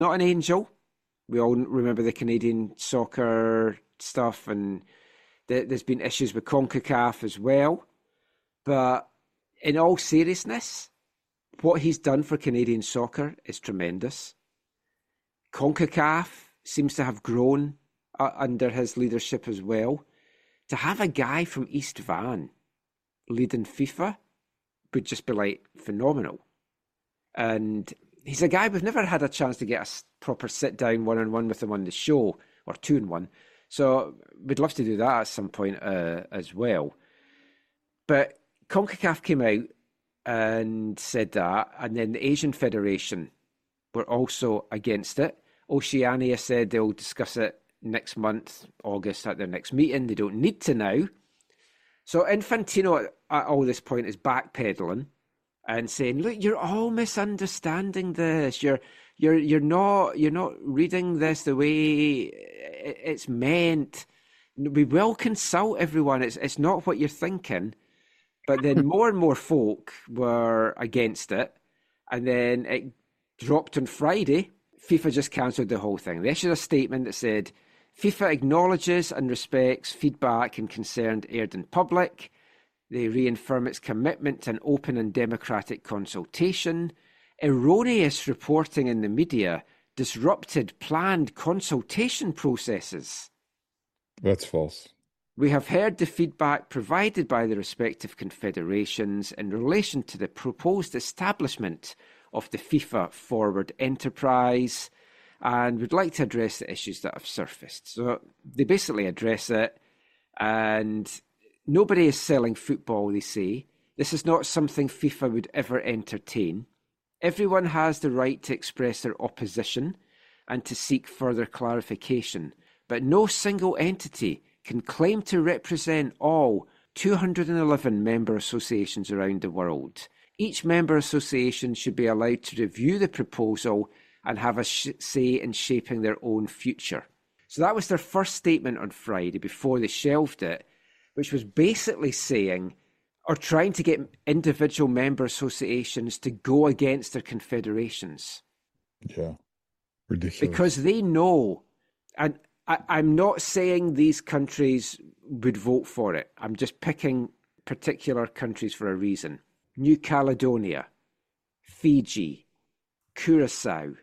not an angel. We all remember the Canadian soccer stuff, and there's been issues with CONCACAF as well. But in all seriousness, what he's done for Canadian soccer is tremendous. CONCACAF seems to have grown under his leadership as well. To have a guy from East Van leading FIFA would just be like phenomenal. And he's a guy we've never had a chance to get a proper sit-down one-on-one with him on the show, or 2-on-1. So we'd love to do that at some point as well. But CONCACAF came out and said that, and then the Asian Federation were also against it. Oceania said they'll discuss it next month, August, at their next meeting. They don't need to now. So Infantino at all this point is backpedaling and saying, "Look, you're all misunderstanding this. You're not reading this the way it's meant. We will consult everyone. It's not what you're thinking." But then more and more folk were against it, and then it dropped on Friday. FIFA just cancelled the whole thing. They issued a statement that said, FIFA acknowledges and respects feedback and concern aired in public. They reaffirm its commitment to an open and democratic consultation. Erroneous reporting in the media disrupted planned consultation processes. That's false. We have heard the feedback provided by the respective confederations in relation to the proposed establishment of the FIFA Forward enterprise, and would like to address the issues that have surfaced. So they basically address it, and nobody is selling football, they say. This is not something FIFA would ever entertain. Everyone has the right to express their opposition and to seek further clarification, but no single entity can claim to represent all 211 member associations around the world. Each member association should be allowed to review the proposal and have a say in shaping their own future. So that was their first statement on Friday before they shelved it, which was basically saying, or trying to get individual member associations to go against their confederations. Yeah, ridiculous. Because they know, and I'm not saying these countries would vote for it. I'm just picking particular countries for a reason. New Caledonia, Fiji, Curacao,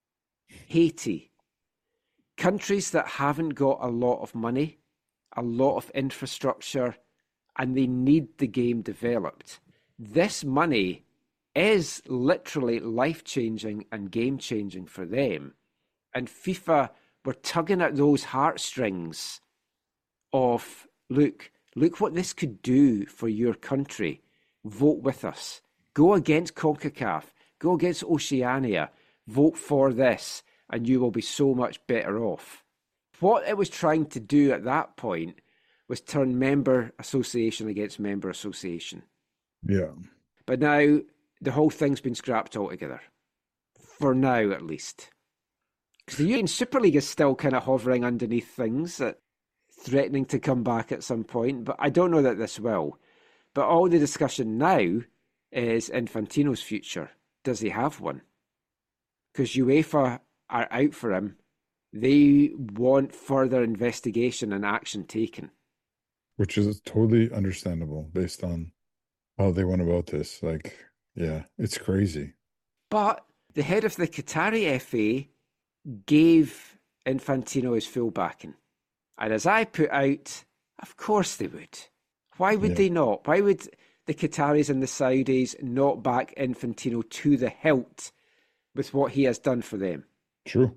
Haiti. Countries that haven't got a lot of money, a lot of infrastructure, and they need the game developed. This money is literally life-changing and game-changing for them. And FIFA were tugging at those heartstrings of, look what this could do for your country. Vote with us. Go against CONCACAF. Go against Oceania. Vote for this, and you will be so much better off. What it was trying to do at that point was turn member association against member association. Yeah. But now the whole thing's been scrapped altogether. For now, at least. Because the European Super League is still kind of hovering underneath things, threatening to come back at some point, but I don't know that this will. But all the discussion now is Infantino's future. Does he have one? Because UEFA are out for him. They want further investigation and action taken. Which is totally understandable based on how they went about this. Like, yeah, it's crazy. But the head of the Qatari FA gave Infantino his full backing. And as I put out, of course they would. Why would they not? Why would the Qataris and the Saudis not back Infantino to the hilt with what he has done for them? True.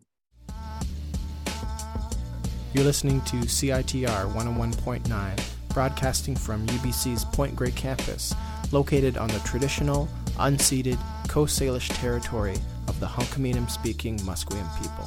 You're listening to CITR 101.9, broadcasting from UBC's Point Grey campus, located on the traditional, unceded Coast Salish territory of the Hunkaminam-speaking Musqueam people.